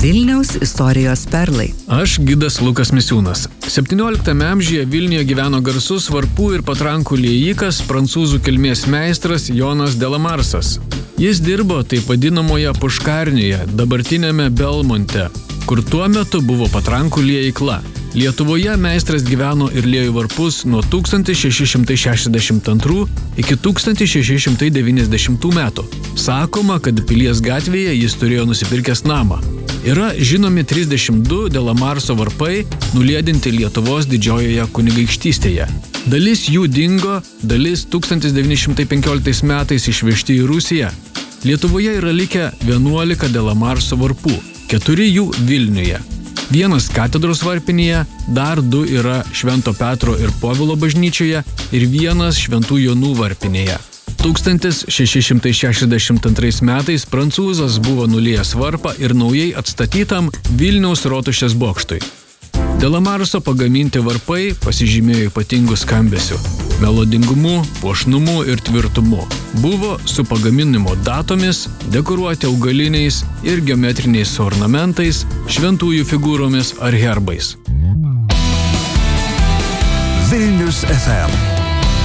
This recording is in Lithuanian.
Vilniaus istorijos perlai. Aš gidas Lukas Misiūnas. 17 amžiuje Vilniuje gyveno garsus varpų ir patrankų liejikas, prancūzų kilmės meistras Jonas Delamarsas. Jis dirbo taip vadinamoje Puškarnėje, dabartinėme Belmonte, kur tuo metu buvo patrankų liejikla. Lietuvoje meistras gyveno ir liejo varpus nuo 1662 iki 1690 metų. Sakoma, kad Pilies gatvėje jis turėjo nusipirkęs namą. Yra žinomi 32 Delamarso varpai, nuliedinti Lietuvos didžiojoje kunigaikštystėje. Dalis jų dingo, dalis 1915 metais išvežti į Rusiją. Lietuvoje yra likę 11 Delamarso varpų, 4 jų Vilniuje. Vienas katedros varpinėje, dar 2 yra Švento Petro ir Povilo bažnyčioje ir vienas Šventų Jonų varpinėje. 1662 metais prancūzas buvo nulijęs varpą ir naujai atstatytam Vilniaus rotušės bokštui. Delamarso pagaminti varpai pasižymėjo ypatingų skambesių, melodingumu, puošnumu ir tvirtumu. Buvo su pagaminimo datomis, dekoruoti augaliniais ir geometriniais ornamentais, šventųjų figūromis ar herbais. Vilnius FM.